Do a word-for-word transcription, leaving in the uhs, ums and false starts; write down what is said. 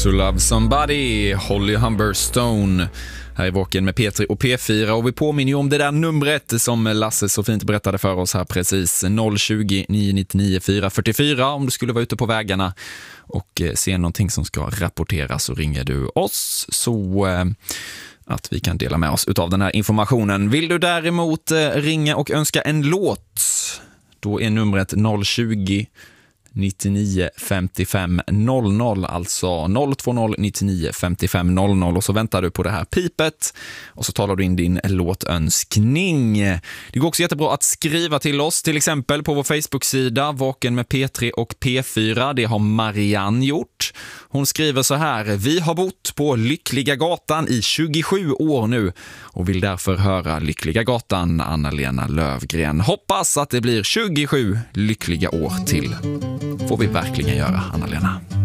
To Love Somebody, Holly Humberstone. Här är Vaken med P tre och P fyra och vi påminner ju om det där numret som Lasse så fint berättade för oss här precis. noll tjugo, nio nittionio, fyra fyrtiofyra om du skulle vara ute på vägarna och se någonting som ska rapporteras så ringer du oss så eh, att vi kan dela med oss utav den här informationen. Vill du däremot eh, ringa och önska en låt, då är numret noll tjugo, nittionio, femtiofem, noll noll, alltså noll tvåtio, nittionio, femtiofem, noll noll och så väntar du på det här pipet och så talar du in din låtönskning. Det går också jättebra att skriva till oss, till exempel på vår Facebook-sida Vaken med P tre och P fyra. Det har Marianne gjort. Hon skriver så här: vi har bott på Lyckliga gatan i tjugosju år nu och vill därför höra Lyckliga gatan, Anna-Lena Lövgren. Hoppas att det blir tjugosju lyckliga år till. Får vi verkligen göra, Anna-Lena.